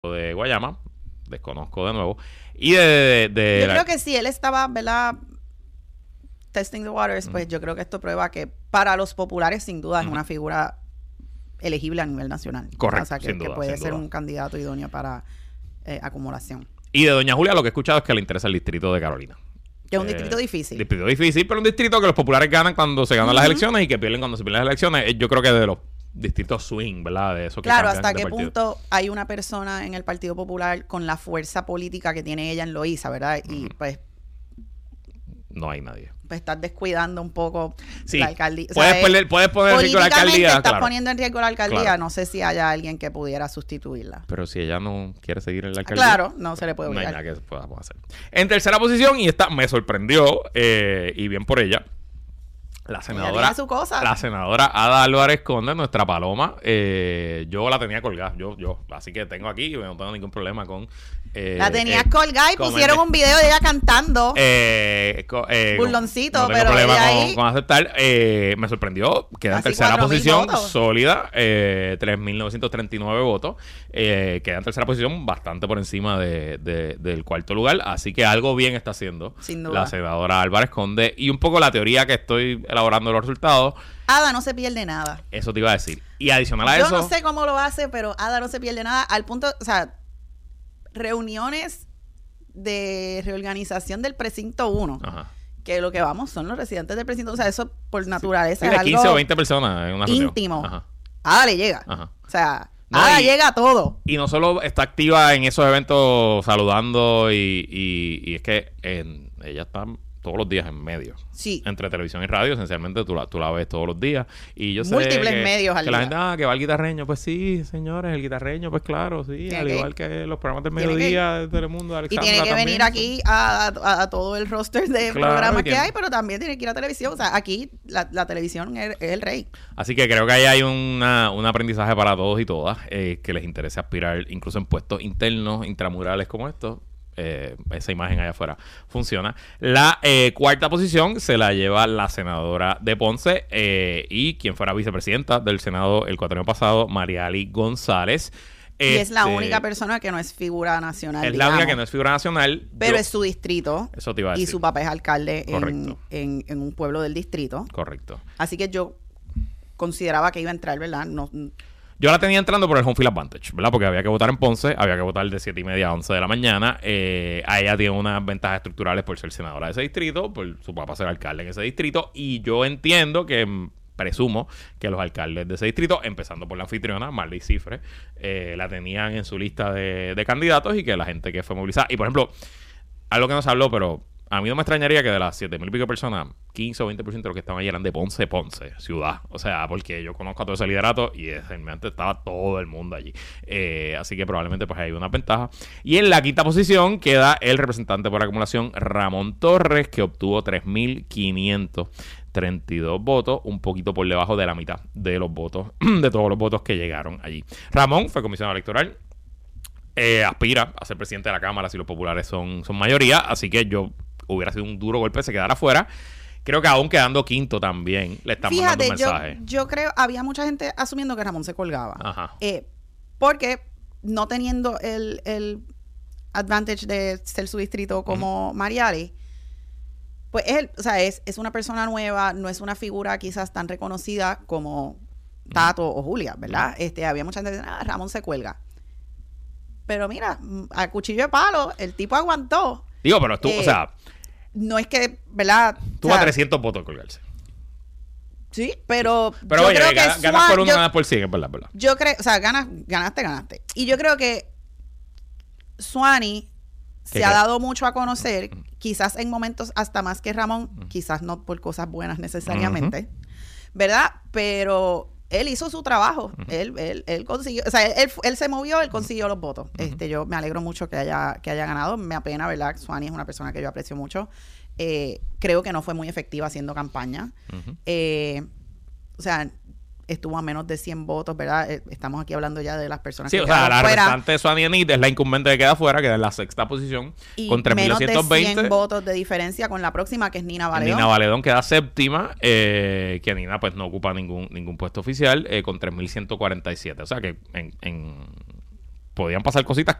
de Guayama, desconozco de nuevo, y yo creo que sí, él estaba, ¿verdad? Testing the waters, pues yo creo que esto prueba que para los populares sin duda es una figura elegible a nivel nacional. Correcto, o sea, que puede ser un candidato idóneo para acumulación. Y de Doña Julia lo que he escuchado es que le interesa el distrito de Carolina. Que es un distrito difícil. Distrito difícil, pero un distrito que los populares ganan cuando se ganan las elecciones y que pierden cuando se pierden las elecciones. Yo creo que de los distritos swing, ¿verdad? De eso que claro, hasta qué punto hay una persona en el Partido Popular con la fuerza política que tiene ella en Loíza, ¿verdad? Y pues no hay nadie. Pues estás descuidando un poco la alcaldía. Puedes poner en riesgo la alcaldía. Estás poniendo en riesgo la alcaldía. Claro. No sé si haya alguien que pudiera sustituirla. Pero si ella no quiere seguir en la alcaldía. Claro, no se le puede obligar. No hay nada que podamos hacer. En tercera posición, y esta me sorprendió, y bien por ella, la senadora Ada Álvarez Conde, nuestra paloma. Yo la tenía colgada. Yo. Así que tengo aquí, no tengo ningún problema con... la tenías colgada y pusieron un video de ella cantando. Burloncito, no tengo problema con aceptar. Me sorprendió. Queda en tercera posición, sólida. 3.939 votos. Queda en tercera posición, bastante por encima del cuarto lugar. Así que algo bien está haciendo la senadora Álvarez Conde. Y un poco la teoría que estoy elaborando los resultados. Ada no se pierde nada. Eso te iba a decir. Y adicional a eso... Yo no sé cómo lo hace, pero Ada no se pierde nada. Al punto, o sea... reuniones de reorganización del precinto 1. Ajá. Que lo que vamos son los residentes del precinto. O sea, eso por naturaleza es algo 15 o 20 personas en una reunión. Íntimo. Ajá. Ada le llega. Ajá. O sea, Ada llega a todo. Y no solo está activa en esos eventos saludando y es que ella está todos los días en medios. Sí. Entre televisión y radio, esencialmente tú la ves todos los días. Y yo sé múltiples medios al día. La gente, que va el guitarreño. Pues sí, señores, el guitarreño, pues claro, sí. Al igual que los programas del mediodía de Telemundo, Alexandra. Y tiene que venir aquí a todo el roster de programas que hay, pero también tiene que ir a televisión. O sea, aquí la televisión es el rey. Así que creo que ahí hay un aprendizaje para todos y todas que les interese aspirar, incluso en puestos internos, intramurales como estos. Esa imagen allá afuera funciona. La cuarta posición se la lleva la senadora de Ponce y quien fuera vicepresidenta del Senado el cuatrienio pasado, Mariali González. Y es la única persona que no es figura nacional. Es la única que no es figura nacional. Pero es su distrito. Eso te iba a decir. Y su papá es alcalde en un pueblo del distrito. Correcto. Así que yo consideraba que iba a entrar, ¿verdad? No... Yo la tenía entrando por el home field advantage, ¿verdad? Porque había que votar en Ponce, había que votar de 7:30 a 11 de la mañana. A ella tiene unas ventajas estructurales por ser senadora de ese distrito, por su papá ser alcalde en ese distrito. Y yo entiendo presumo que los alcaldes de ese distrito, empezando por la anfitriona, Marley Cifre, la tenían en su lista de candidatos y que la gente que fue movilizada. Y por ejemplo, algo que no se habló, pero a mí no me extrañaría que de las 7,000 y pico personas, 15 o 20% de los que estaban allí eran de Ponce, ciudad. O sea, porque yo conozco a todo ese liderato y realmente estaba todo el mundo allí. Así que probablemente pues hay una ventaja. Y en la quinta posición queda el representante por acumulación, Ramón Torres, que obtuvo 3.532 votos, un poquito por debajo de la mitad de los votos, de todos los votos que llegaron allí. Ramón fue comisionado electoral. Aspira a ser presidente de la Cámara si los populares son mayoría. Así que hubiera sido un duro golpe se quedara fuera. Creo que aún quedando quinto también le están mandando un mensaje. Yo creo, había mucha gente asumiendo que Ramón se colgaba. Ajá. Porque no teniendo el advantage de ser su distrito como Mariali, pues es una persona nueva, no es una figura quizás tan reconocida como Tato o Julia, ¿verdad? Había mucha gente diciendo, Ramón se cuelga. Pero mira, a cuchillo de palo, el tipo aguantó. Digo, pero tú, o sea... No es que, ¿verdad? Tuvo a 300 votos colgarse. Sí, pero yo oye, creo que ganas por uno, ganas por 100, es verdad. Yo creo, o sea, ganaste. Y yo creo que Suani se ha dado mucho a conocer, quizás en momentos hasta más que Ramón, quizás no por cosas buenas necesariamente, ¿verdad? Pero él hizo su trabajo. Él consiguió, o sea, él se movió, él consiguió los votos. Yo me alegro mucho que haya ganado. Me apena, ¿verdad? Suani es una persona que yo aprecio mucho. Creo que no fue muy efectiva haciendo campaña. O sea, estuvo a menos de 100 votos, ¿verdad? Estamos aquí hablando ya de las personas que quedaron fuera. Sí, o sea, la restante de Suani Enid es la incumbente que queda fuera, queda en la sexta posición, y con 3.220. Menos de 100 votos de diferencia con la próxima, que es Nina Valedón. Nina Valedón queda séptima, que Nina pues no ocupa ningún puesto oficial, con 3.147. O sea que podían pasar cositas